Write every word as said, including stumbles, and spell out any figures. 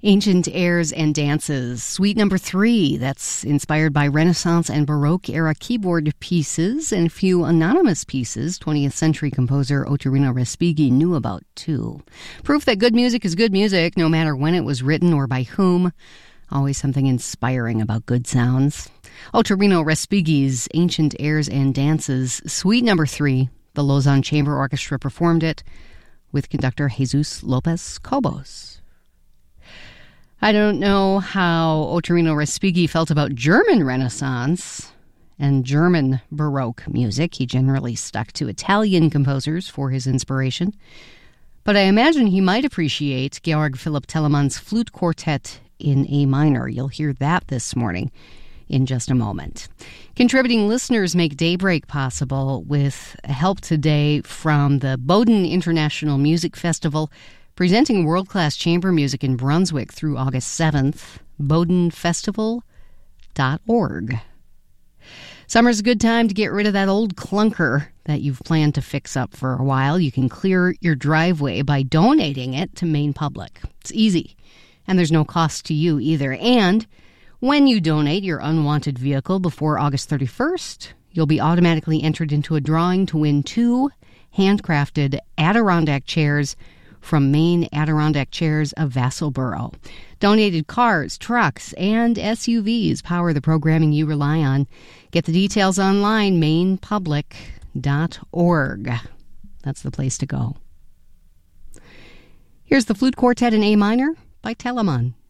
Ancient Airs and Dances, Suite number three. That's inspired by Renaissance and Baroque era keyboard pieces and a few anonymous pieces twentieth century composer Ottorino Respighi knew about, too. Proof that good music is good music, no matter when it was written or by whom. Always something inspiring about good sounds. Ottorino Respighi's Ancient Airs and Dances, Suite number three. The Lausanne Chamber Orchestra performed it with conductor Jesus Lopez Cobos. I don't know how Ottorino Respighi felt about German Renaissance and German Baroque music. He generally stuck to Italian composers for his inspiration. But I imagine he might appreciate Georg Philipp Telemann's Flute Quartet in A minor. You'll hear that this morning in just a moment. Contributing listeners make Daybreak possible with help today from the Bowdoin International Music Festival, presenting world-class chamber music in Brunswick through August seventh, bowdoin festival dot org. Summer's a good time to get rid of that old clunker that you've planned to fix up for a while. You can clear your driveway by donating it to Maine Public. It's easy, and there's no cost to you either. And when you donate your unwanted vehicle before August thirty-first, you'll be automatically entered into a drawing to win two handcrafted Adirondack chairs from Maine Adirondack Chairs of Vassalboro. Donated cars, trucks, and S U Vs power the programming you rely on. Get the details online, maine public dot org. That's the place to go. Here's the Flute Quartet in A minor by Telemann.